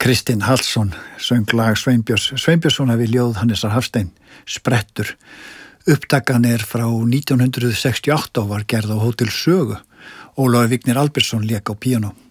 Kristinn Hallsson söng lag Sveinbjörnssonar við ljóð Hannesar Hafstein, Sprettur. Upptakan frá 1968 og var gerð á Hótel Sögu. Ólafur Vignir Albertsson lék á píanó.